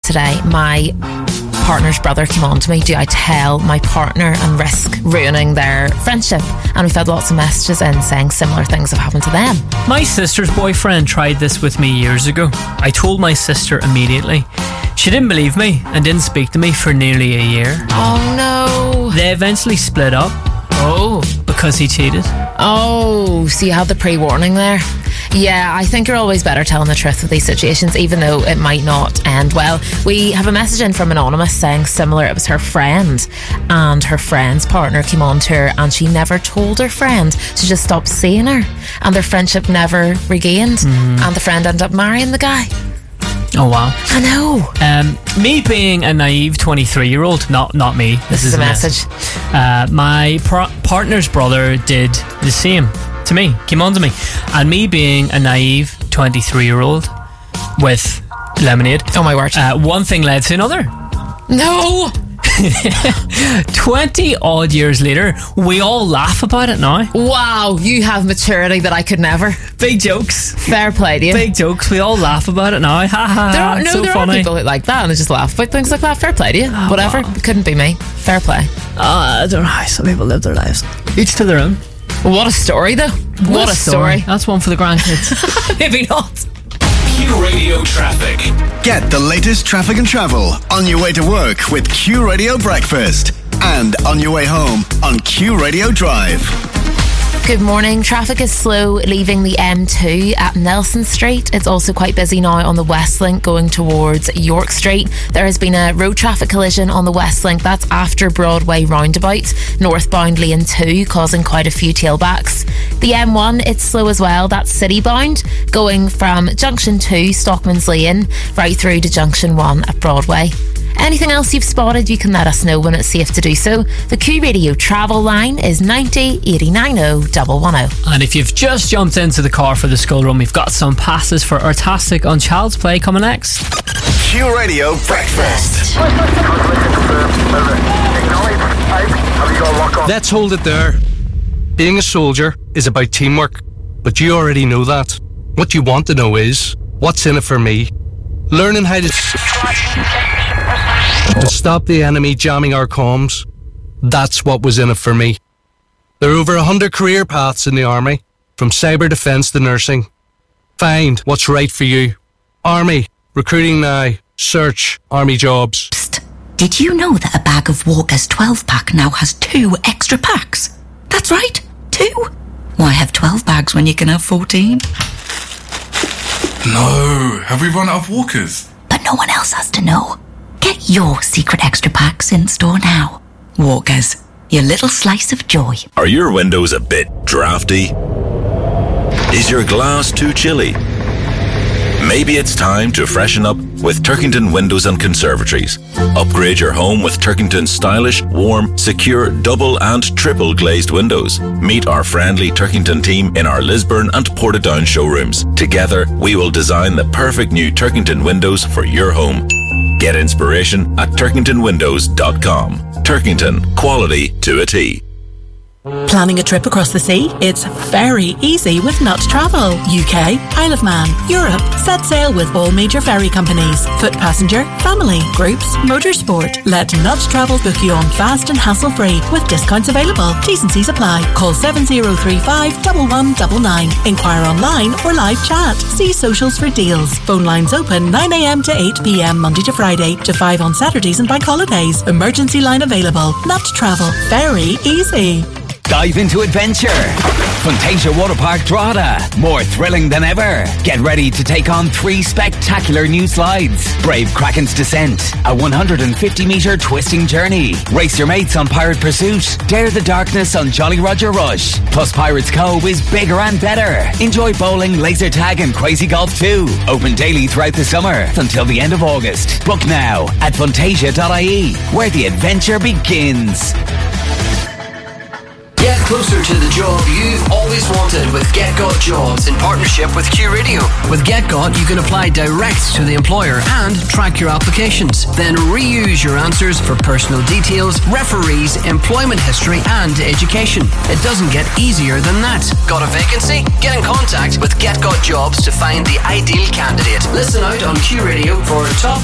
today. My partner's brother came on to me. Do I tell my partner and risk ruining their friendship? And we've had lots of messages in saying similar things have happened to them. My sister's boyfriend tried this with me years ago. I told my sister immediately. She didn't believe me and didn't speak to me for nearly a year. Oh no. They eventually split up. Oh. Because he cheated. Oh, so you had the pre-warning there. Yeah, I think you're always better telling the truth with these situations, even though it might not end well. We have a message in from Anonymous saying similar. It was her friend, and her friend's partner came on to her, and she never told her friend. She just stopped seeing her, and their friendship never regained. And the friend ended up marrying the guy. Oh wow. I know. Me being a naive 23-year-old, not me. This is a message. My partner's brother did the same to me, came on to me, and me being a naive 23-year-old with lemonade. Oh my word. One thing led to another. No. 20 odd years later, we all laugh about it now. Wow, you have maturity that I could never. Big jokes. Fair play to you. Big jokes. We all laugh about it now. Ha ha. There are people who like that and they just laugh about things like that. Fair play to you. Whatever. Wow. It couldn't be me. Fair play. I don't know how some people live their lives. Each to their own. What a story, though. What a story. That's one for the grandkids. Maybe not. Q Radio Traffic. Get the latest traffic and travel on your way to work with Q Radio Breakfast and on your way home on Q Radio Drive. Good morning. Traffic is slow leaving the M2 at Nelson Street. It's also quite busy now on the West Link going towards York Street. There has been a road traffic collision on the West Link. That's after Broadway roundabout, northbound lane 2, causing quite a few tailbacks. The M1, it's slow as well. That's city-bound, going from Junction 2, Stockman's Lane, right through to Junction 1 at Broadway. Anything else you've spotted, you can let us know when it's safe to do so. The Q Radio travel line is 90 89 0 110. And if you've just jumped into the car for the school run, we've got some passes for Artastic on Child's Play coming next. Q Radio Breakfast. Let's hold it there. Being a soldier is about teamwork, but you already know that. What you want to know is, what's in it for me? Learning how to stop the enemy jamming our comms. That's what was in it for me. There are over 100 career paths in the Army, from cyber defence to nursing. Find what's right for you. Army, recruiting now. Search Army jobs. Psst. Did you know that a bag of Walker's 12-pack now has 2 extra packs? That's right, 2. Why have 12 bags when you can have 14? No, have we run out of Walkers? But no one else has to know. Get your secret extra packs in store now. Walkers, your little slice of joy. Are your windows a bit drafty? Is your glass too chilly? Maybe it's time to freshen up with Turkington Windows and Conservatories. Upgrade your home with Turkington's stylish, warm, secure, double and triple glazed windows. Meet our friendly Turkington team in our Lisburn and Portadown showrooms. Together, we will design the perfect new Turkington windows for your home. Get inspiration at turkingtonwindows.com. Turkington, quality to a T. Planning a trip across the sea? It's very easy with Nut Travel. UK, Isle of Man, Europe. Set sail with all major ferry companies. Foot passenger, family, groups, motorsport. Let Nut Travel book you on fast and hassle-free with discounts available. T's and C's apply. Call 7035 1199. Inquire online or live chat. See socials for deals. Phone lines open 9 a.m. to 8 p.m. Monday to Friday to 5 on Saturdays and bank holidays. Emergency line available. Nut Travel. Very easy. Dive into adventure. Fantasia Waterpark Drogheda. More thrilling than ever. Get ready to take on 3 spectacular new slides. Brave Kraken's Descent, a 150-metre twisting journey. Race your mates on Pirate Pursuit. Dare the darkness on Jolly Roger Rush. Plus Pirates Cove is bigger and better. Enjoy bowling, laser tag and crazy golf too. Open daily throughout the summer until the end of August. Book now at fantasia.ie, where the adventure begins. Get closer to the job you've always wanted with GetGot Jobs in partnership with Q Radio. With GetGot, you can apply direct to the employer and track your applications. Then reuse your answers for personal details, referees, employment history and education. It doesn't get easier than that. Got a vacancy? Get in contact with GetGot Jobs to find the ideal candidate. Listen out on Q Radio for top